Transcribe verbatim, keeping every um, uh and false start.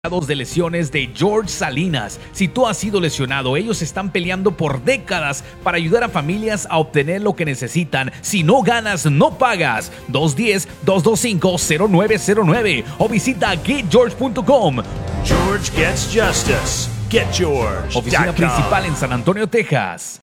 de lesiones de George Salinas. Si tú has sido lesionado, ellos están peleando por décadas para ayudar a familias a obtener lo que necesitan. Si no ganas, no pagas. dos uno cero, dos dos cinco, cero nueve cero nueve o visita get george punto com. George gets justice. get george punto com. Oficina principal en San Antonio, Texas.